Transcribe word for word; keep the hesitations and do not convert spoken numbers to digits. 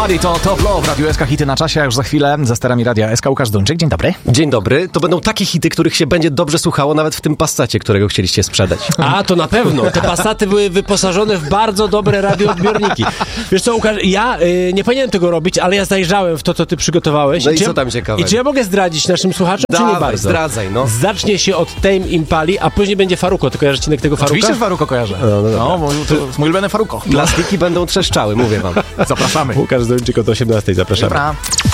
Body to Top Love, Radio S K, hity na czasie, a już za chwilę za sterami Radia S K Łukasz Duńczyk. Dzień dobry. Dzień dobry. To będą takie hity, których się będzie dobrze słuchało nawet w tym Passacie, którego chcieliście sprzedać. A, to na pewno. Te Passaty były wyposażone w bardzo dobre radioodbiorniki. Wiesz co, Łukasz, ja y, nie powinienem tego robić, ale ja zajrzałem w to, co ty przygotowałeś. No i czy co ja, tam ciekawego? I czy ja mogę zdradzić naszym słuchaczom, Dawaj, czy nie bardzo? zdradzaj, no. Zacznie się od Tame Impali, a później będzie Faruko. Ty kojarzysz odcinek tego Faruka? Oczywiście, że Faruko kojarzę. No, no, no bo to jest mój ulubiony Faruko. Plastiki będą trzeszczały, mówię wam. Zapraszamy. Łukasz Duńczyk od osiemnastej, zapraszamy. Dobra.